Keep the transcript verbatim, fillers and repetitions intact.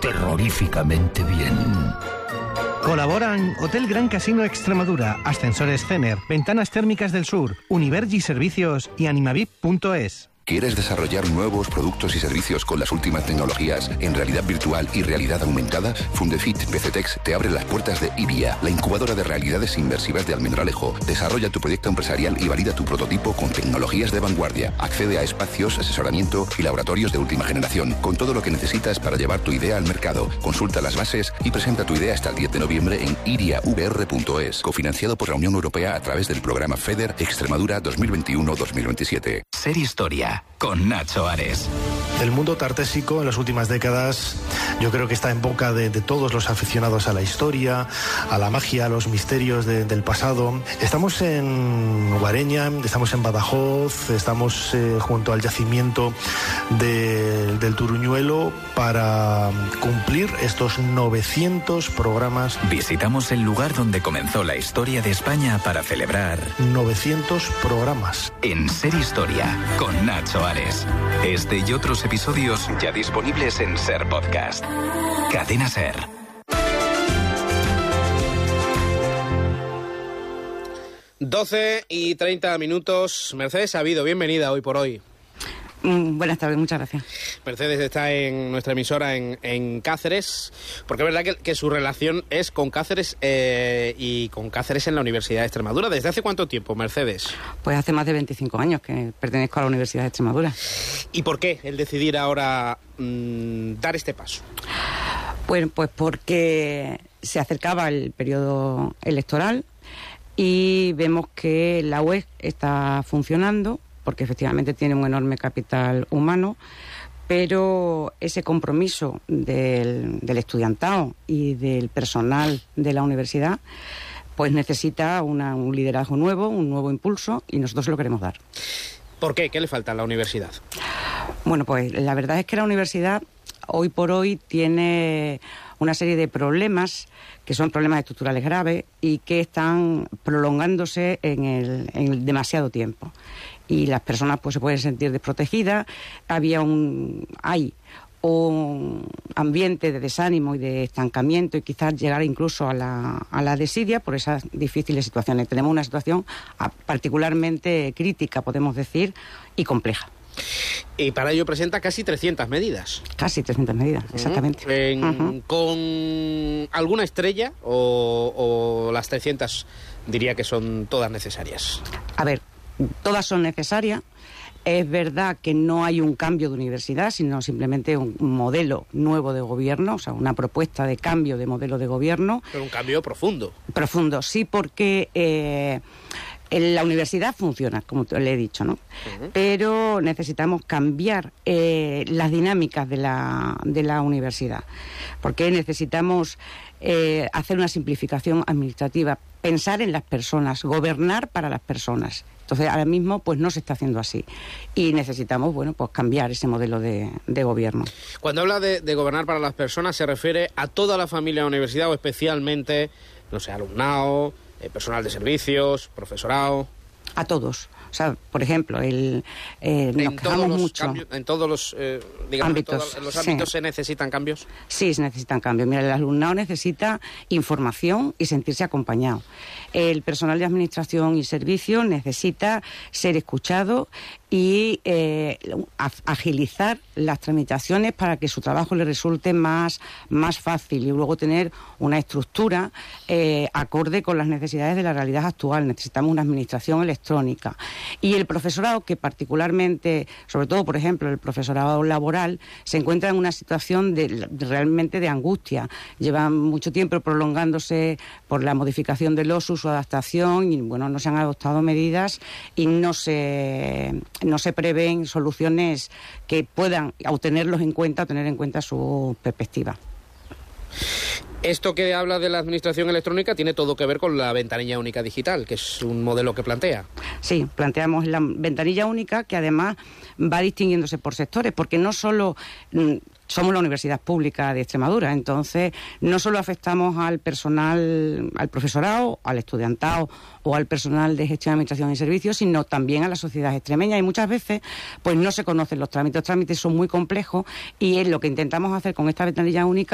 terroríficamente bien. Colaboran Hotel Gran Casino Extremadura, Ascensores Cener, Ventanas Térmicas del Sur, Univergi Servicios y Animavip punto es. ¿Quieres desarrollar nuevos productos y servicios con las últimas tecnologías en realidad virtual y realidad aumentada? Fundefit P C Tex te abre las puertas de IBIA, la incubadora de realidades inmersivas de Almendralejo. Desarrolla tu proyecto empresarial y valida tu prototipo con tecnologías de vanguardia. Accede a espacios, asesoramiento y laboratorios de última generación, con todo lo que necesitas para llevar tu idea al mercado. Consulta las bases y presenta tu idea hasta el diez de noviembre en iria v r punto es, cofinanciado por la Unión Europea a través del programa FEDER Extremadura dos mil veintiuno dos mil veintisiete. Ser Historia, con Nacho Ares. El mundo tartésico en las últimas décadas yo creo que está en boca de, de todos los aficionados a la historia, a la magia, a los misterios de, del pasado. Estamos en Guareña, estamos en Badajoz, estamos eh, junto al yacimiento de, del Turuñuelo para cumplir estos novecientos programas. Visitamos el lugar donde comenzó la historia de España para celebrar novecientos programas. En Ser Historia, con Nacho Ares. Este y otros episodios ya disponibles en Ser Podcast. Cadena Ser. doce y treinta minutos. Mercedes Sabido, bienvenida hoy por hoy. Mm, buenas tardes, muchas gracias. Mercedes está en nuestra emisora en, en Cáceres, porque es verdad que, que su relación es con Cáceres eh, y con Cáceres en la Universidad de Extremadura. ¿Desde hace cuánto tiempo, Mercedes? Pues hace más de veinticinco años que pertenezco a la Universidad de Extremadura. ¿Y por qué el decidir ahora mmm, dar este paso? Bueno, pues porque se acercaba el periodo electoral y vemos que la U E C está funcionando, porque efectivamente tiene un enorme capital humano, pero ese compromiso del, del estudiantado y del personal de la universidad pues necesita una, un liderazgo nuevo, un nuevo impulso, y nosotros lo queremos dar. ¿Por qué? ¿Qué le falta a la universidad? Bueno, pues la verdad es que la universidad hoy por hoy tiene una serie de problemas que son problemas estructurales graves y que están prolongándose en el, en el demasiado tiempo. Y las personas pues se pueden sentir desprotegidas. Había un hay un ambiente de desánimo y de estancamiento y quizás llegar incluso a la, a la desidia por esas difíciles situaciones. Tenemos una situación particularmente crítica, podemos decir, y compleja. Y para ello presenta casi trescientas medidas. Casi trescientas medidas, uh-huh. exactamente. En, uh-huh. ¿Con alguna estrella o, o las trescientas diría que son todas necesarias? A ver, todas son necesarias. Es verdad que no hay un cambio de universidad, sino simplemente un modelo nuevo de gobierno, o sea, una propuesta de cambio de modelo de gobierno. Pero un cambio profundo. Profundo, sí, porque eh, la universidad funciona, como le he dicho, ¿no? Uh-huh. Pero necesitamos cambiar eh, las dinámicas de la, de la universidad, porque necesitamos eh, hacer una simplificación administrativa, pensar en las personas, gobernar para las personas. Entonces, ahora mismo, pues no se está haciendo así. Y necesitamos, bueno, pues cambiar ese modelo de, de gobierno. Cuando habla de, de gobernar para las personas, ¿se refiere a toda la familia de la universidad o especialmente, no sé, alumnado, eh, personal de servicios, profesorado? A todos. O sea, por ejemplo, el, eh, nos quejamos mucho. Cambios, ¿En todos los, eh, digamos, ámbitos, en todos, en los ámbitos sí. se necesitan cambios? Sí, se necesitan cambios. Mira, el alumnado necesita información y sentirse acompañado. El personal de administración y servicio necesita ser escuchado y eh, agilizar las tramitaciones para que su trabajo le resulte más, más fácil y luego tener una estructura eh, acorde con las necesidades de la realidad actual. Necesitamos una administración electrónica. Y el profesorado, que particularmente, sobre todo, por ejemplo, el profesorado laboral, se encuentra en una situación de, de realmente de angustia. Lleva mucho tiempo prolongándose por la modificación del O S U, su adaptación, y bueno, no se han adoptado medidas y no se... no se prevén soluciones que puedan o tenerlos en cuenta o tener en cuenta su perspectiva. Esto que habla de la administración electrónica tiene todo que ver con la ventanilla única digital, que es un modelo que plantea. Sí, planteamos la ventanilla única, que además va distinguiéndose por sectores, porque no solo mm, somos la Universidad Pública de Extremadura, entonces no solo afectamos al personal, al profesorado, al estudiantado o al personal de gestión, administración y servicios, sino también a la sociedad extremeña, y muchas veces pues no se conocen los trámites, los trámites son muy complejos, y es lo que intentamos hacer con esta ventanilla única,